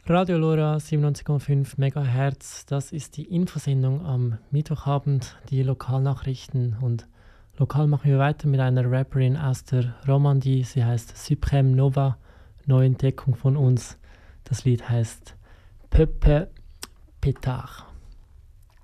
Radio Lora 97,5 MHz, das ist die Infosendung am Mittwochabend, die Lokalnachrichten. Und lokal machen wir weiter mit einer Rapperin aus der Romandie. Sie heißt Supreme Nova, Neuentdeckung von uns. Das Lied heißt Peuple Pétard.